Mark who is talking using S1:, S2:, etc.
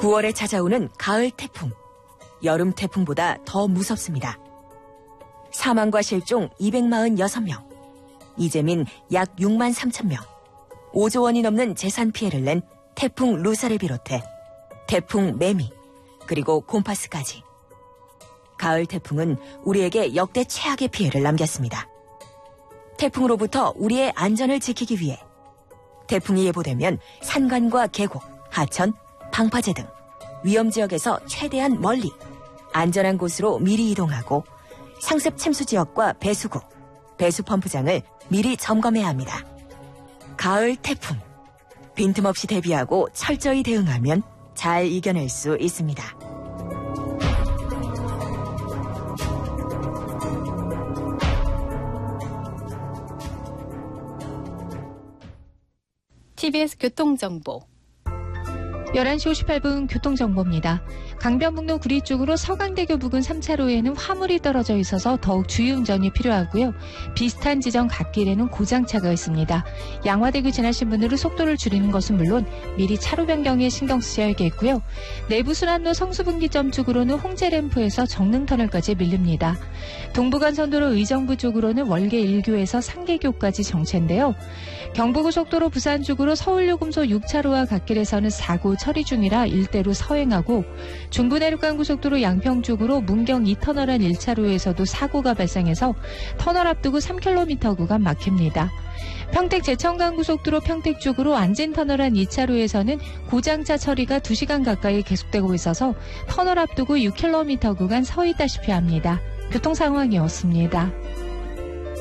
S1: 9월에 찾아오는 가을 태풍. 여름 태풍보다 더 무섭습니다. 사망과 실종 246명, 이재민 약 6만 3천 명, 5조 원이 넘는 재산 피해를 낸 태풍 루사를 비롯해 태풍 매미, 그리고 곰파스까지. 가을 태풍은 우리에게 역대 최악의 피해를 남겼습니다. 태풍으로부터 우리의 안전을 지키기 위해 태풍이 예보되면 산간과 계곡, 하천, 방파제 등 위험지역에서 최대한 멀리 안전한 곳으로 미리 이동하고 상습 침수 지역과 배수구, 배수펌프장을 미리 점검해야 합니다. 가을 태풍. 빈틈없이 대비하고 철저히 대응하면 잘 이겨낼 수 있습니다.
S2: TBS 교통정보
S3: 11시 58분 교통정보입니다. 강변북로 구리 쪽으로 서강대교 부근 3차로에는 화물이 떨어져 있어서 더욱 주의운전이 필요하고요. 비슷한 지점 갓길에는 고장차가 있습니다. 양화대교 지나신 분들은 속도를 줄이는 것은 물론 미리 차로 변경에 신경 쓰셔야겠고요. 내부순환로 성수분기점 쪽으로는 홍제램프에서 정릉터널까지 밀립니다. 동부간선도로 의정부 쪽으로는 월계 1교에서 상계교까지 정체인데요. 경부고속도로 부산 쪽으로 서울요금소 6차로와 갓길에서는 사고 처리 중이라 일대로 서행하고, 중부내륙간고속도로 양평 쪽으로 문경 2터널 안 1차로에서도 사고가 발생해서 터널 앞두고 3km 구간 막힙니다. 평택 제천간고속도로 평택 쪽으로 안진터널 안 2차로에서는 고장차 처리가 2시간 가까이 계속되고 있어서 터널 앞두고 6km 구간 서 있다시피 합니다. 교통상황이었습니다.